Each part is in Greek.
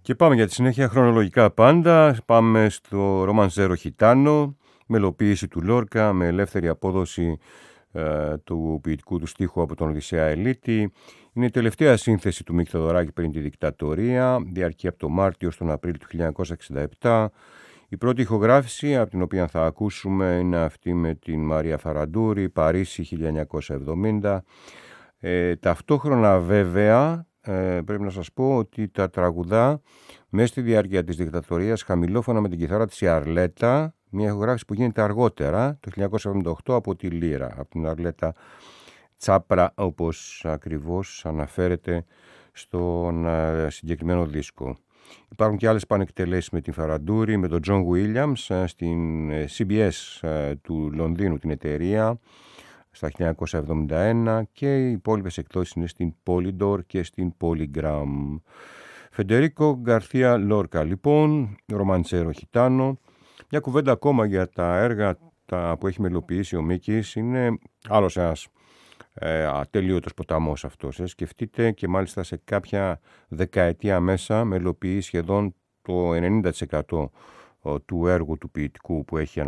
Και πάμε για τη συνέχεια χρονολογικά πάντα. Πάμε στο ρομαντζέρο Χιτάνο, μελοποίηση του Λόρκα με ελεύθερη απόδοση του ποιητικού του στίχου από τον Οδυσσέα Ελίτη. Είναι η τελευταία σύνθεση του Μίκη Θοδωράκη πριν τη δικτατορία, διαρκεί από το Μάρτιο στον Απρίλιο του 1967. Η πρώτη ηχογράφηση από την οποία θα ακούσουμε είναι αυτή με την Μαρία Φαραντούρη, Παρίσι 1970. Ταυτόχρονα βέβαια πρέπει να σας πω ότι τα τραγουδά μέσα στη διάρκεια της δικτατορίας χαμηλόφωνα με την κιθάρα της η Αρλέτα, μια ηχογράφηση που γίνεται αργότερα το 1978 από τη Λύρα, από την Αρλέτα Τσάπρα, όπως ακριβώς αναφέρεται στον συγκεκριμένο δίσκο. Υπάρχουν και άλλες πανεκτελέσεις με την Φαραντούρη, με τον Τζον Williams στην CBS του Λονδίνου, την εταιρεία, στα 1971, και οι υπόλοιπες εκδόσεις είναι στην Polydor και στην Polygram. Φεντερίκο Γκαρθία Λόρκα, λοιπόν, ρομαντσέρο Χιτάνο. Μια κουβέντα ακόμα για τα έργα που έχει μελοποιήσει ο Μίκης. Είναι άλλος ένας ατελείωτος ποταμός αυτός. Σκεφτείτε, και μάλιστα σε κάποια δεκαετία μέσα μελοποιεί σχεδόν το 90% του έργου του ποιητικού που έχει,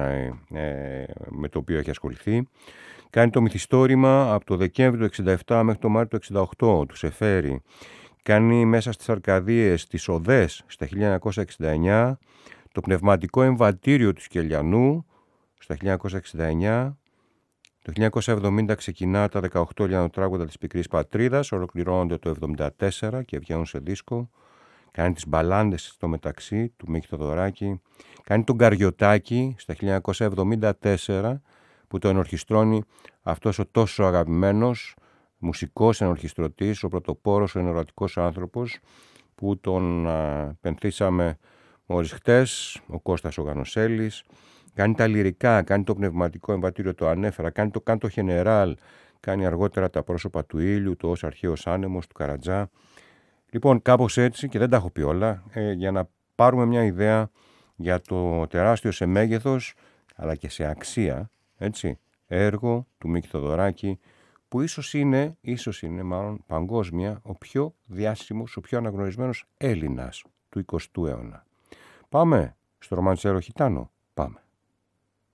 με το οποίο έχει ασχοληθεί. Κάνει το μυθιστόρημα από το Δεκέμβριο του 1967 μέχρι το Μάρτιο του 1968, του Σεφέρι. Κάνει μέσα στις Αρκαδίες τις Οδές στα 1969, το πνευματικό εμβατήριο του Σκελιανού στα 1969. Το 1970 ξεκινά τα 18 λιανοτράγουδα της Πικρής Πατρίδας, ολοκληρώνονται το 1974 και βγαίνουν σε δίσκο. Κάνει τις μπαλάντες στο μεταξύ του Μίκη Θοδωράκη. Κάνει τον Καριωτάκη στα 1974, που το ενορχιστρώνει αυτός ο τόσο αγαπημένος μουσικός ενορχιστρωτής, ο πρωτοπόρος, ο ενωρατικός άνθρωπος, που τον πενθήσαμε μόλις χτες, ο Κώστας ο Γανοσέλης. Κάνει τα λυρικά, κάνει το πνευματικό εμβατήριο, το ανέφερα, κάνει το Κάντο Γενεράλ, κάνει αργότερα τα πρόσωπα του ήλιου, το Ως αρχαίος άνεμος του Καρατζά. Λοιπόν, κάπως έτσι, και δεν τα έχω πει όλα, για να πάρουμε μια ιδέα για το τεράστιο σε μέγεθος αλλά και σε αξία, έτσι, έργο του Μίκη Θοδωράκη, που ίσως είναι μάλλον παγκόσμια ο πιο διάσημος, ο πιο αναγνωρισμένος Έλληνας του 20ου αιώνα. Πάμε στο ρομαντσέρο Χιτάνο, πάμε.